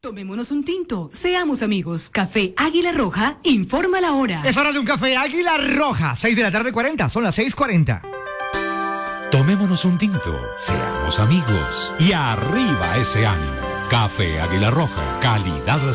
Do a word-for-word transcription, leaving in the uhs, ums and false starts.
Tomémonos un tinto, seamos amigos. Café Águila Roja, informa la hora. Es hora de un café Águila Roja. seis de la tarde cuarenta, son las seis cuarenta. Tomémonos un tinto, seamos amigos y arriba ese ánimo. Café Águila Roja, calidad